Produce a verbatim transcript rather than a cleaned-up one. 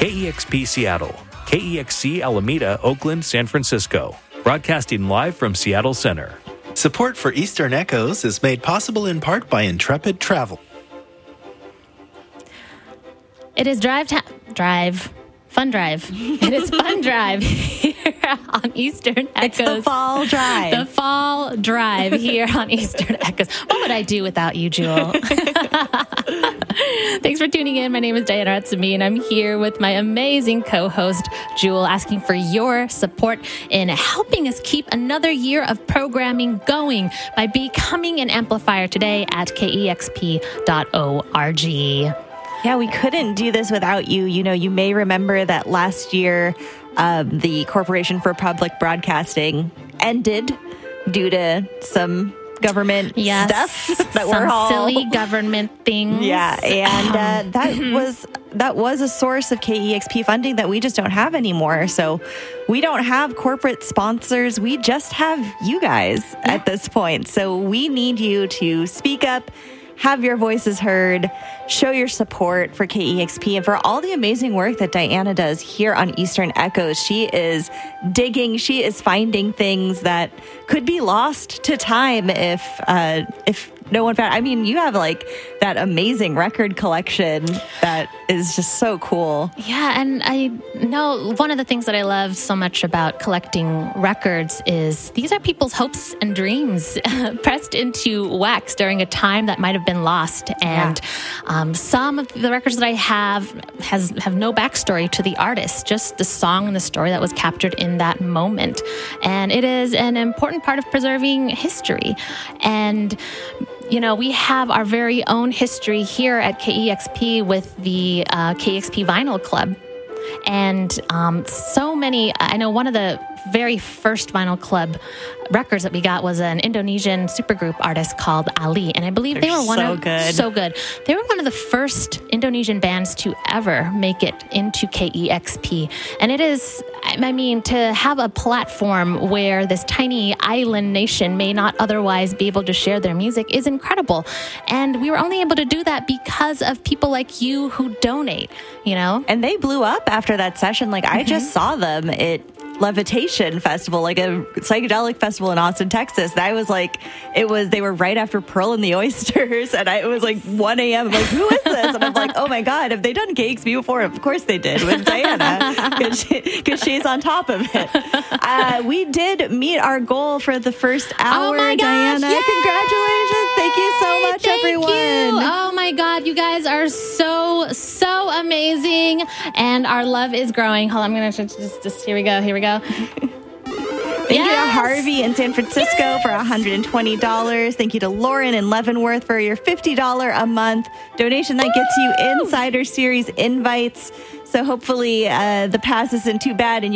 K E X P Seattle, K E X C Alameda, Oakland, San Francisco. Broadcasting live from Seattle Center. Support for Eastern Echoes is made possible in part by Intrepid Travel. It is Drive ta- Drive. Fun Drive. It is Fun Drive here on Eastern Echoes. It's the Fall Drive. The Fall Drive here on Eastern Echoes. What would I do without you, Jewel? Thanks for tuning in. My name is Diana Ratsumi, and I'm here with my amazing co-host, Jewel, asking for your support in helping us keep another year of programming going by becoming an amplifier today at K E X P dot org. Yeah, we couldn't do this without you. You know, you may remember that last year, um, the Corporation for Public Broadcasting ended due to some government yes, stuff that some we're all silly government things. Yeah, and uh, that was that was a source of K E X P funding that we just don't have anymore. So we don't have corporate sponsors. We just have you guys yeah. at this point. So we need you to speak up, have your voices heard, show your support for K E X P and for all the amazing work that Diana does here on Eastern Echoes. She is digging, she is finding things that could be lost to time if uh, if no one found. I mean, you have like that amazing record collection that is just so cool. Yeah, and I know one of the things that I love so much about collecting records is these are people's hopes and dreams pressed into wax during a time that might have been lost. And yeah. um, some of the records that I have has have no backstory to the artist, just the song and the story that was captured in that moment. And it is an important part of preserving history. And you know, we have our very own history here at K E X P with the uh, K E X P Vinyl Club. And um, so many, I know one of the very first Vinyl Club records that we got was an Indonesian supergroup artist called Ali. And I believe They're they were one so of good. so good. They were one of the first Indonesian bands to ever make it into K E X P. And it is, I mean, to have a platform where this tiny island nation may not otherwise be able to share their music is incredible. And we were only able to do that because of people like you who donate, you know? And they blew up after that session. Like, mm-hmm. I just saw them at Levitation Festival, like a psychedelic festival in Austin, Texas. And I was like, it was, they were right after Pearl and the Oysters. And I, it was like one a.m. I'm like, who is this? And I'm like, oh my God, have they done K E X P before? Of course they did with Diana, because she, she's on top of it. Uh, we did meet our goal for the first hour, oh my gosh, Diana. yay! Congratulations. Thank you so much, Thank everyone. You. Oh my God, you guys are so, so amazing. And our love is growing. Hold on, I'm going to just, just, here we go, here we go. Thank yes. you to Harvey in San Francisco yes. for one hundred twenty dollars. Thank you to Lauren in Leavenworth for your fifty dollars a month donation that gets you Insider Series invites. So hopefully uh, the pass isn't too bad and you